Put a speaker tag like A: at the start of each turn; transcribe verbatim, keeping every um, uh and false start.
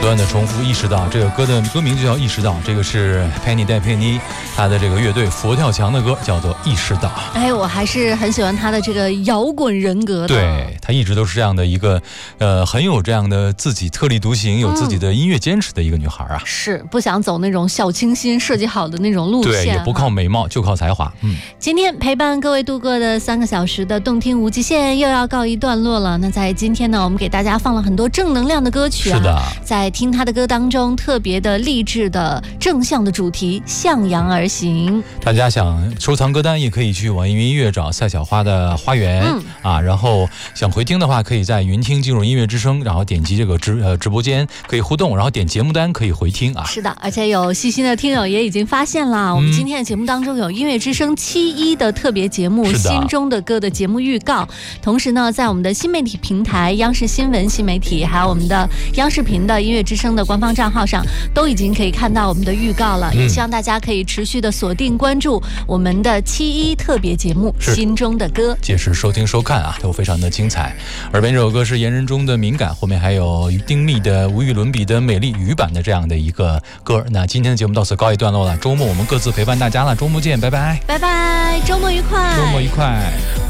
A: 断的重复意识到，这个歌的歌名就叫意识到，这个是佩妮戴佩妮她的这个乐队佛跳墙的歌，叫做意识到。
B: 哎，我还是很喜欢她的这个摇滚人格的。
A: 对，她一直都是这样的一个呃很有这样的自己特立独行，有自己的音乐坚持的一个女孩啊。
B: 嗯、是不想走那种小清新设计好的那种路线，
A: 对，也不靠美貌，就靠才华。嗯，
B: 今天陪伴各位度过的三个小时的动听无极限又要告一段落了。那在今天呢，我们给大家放了很多正能量的歌曲啊。
A: 是的，
B: 在听她的歌当中，特别的励志的正向的主题，向阳而行。
A: 大家想收藏歌单，也可以去网易云音乐找赛小花的花园、嗯、啊。然后想回听的话，可以在云听进入音乐之声，然后点击这个直呃直播间可以互动，然后点节目单可以回听啊。
B: 是的，而且有细心的听友也已经发现了，嗯、我们今天的节目当中有音乐之声七一的特别节目《心中的歌》的节目预告。同时呢，在我们的新媒体平台央视新闻新媒体，还有我们的央视频的音乐之声的官方账号上，都已经可以看到我们的预告了。也希望大家可以持续的锁定关注我们的七一特别节目《心中的歌》，
A: 届时收听收看啊，都非常的精彩。耳边这首歌是言人中的敏感，后面还有丁密的无与伦比的美丽语版的这样的一个歌。那今天的节目到此告一段落了，周末我们各自陪伴大家了，周末见，拜拜，
B: 拜拜，周末愉快，
A: 周末愉快。